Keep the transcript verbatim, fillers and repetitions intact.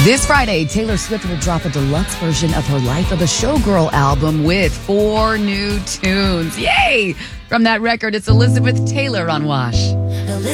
This Friday, Taylor Swift will drop a deluxe version of her Life of a Showgirl album with four new tunes. Yay! From that record, it's Elizabeth Taylor on Wash.